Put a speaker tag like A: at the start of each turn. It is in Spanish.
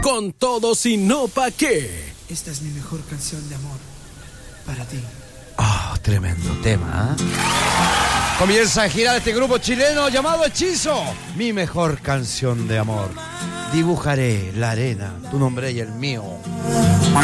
A: Con todo, si no, ¿pa' qué?
B: Esta es mi mejor canción de amor para ti.
C: Ah, tremendo tema, ¿eh? Comienza a girar este grupo chileno llamado Hechizo. Mi mejor canción de amor. Dibujaré la arena, tu nombre y el mío.